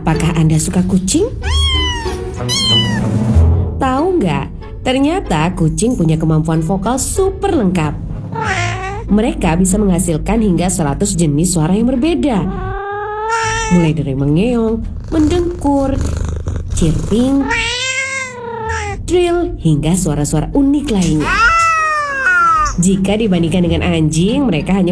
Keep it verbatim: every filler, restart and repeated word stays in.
Apakah Anda suka kucing? Tahu nggak? Ternyata kucing punya kemampuan vokal super lengkap. Mereka bisa menghasilkan hingga seratus jenis suara yang berbeda. Mulai dari mengeong, mendengkur, chirping, trill, hingga suara-suara unik lainnya. Jika dibandingkan dengan anjing, mereka hanya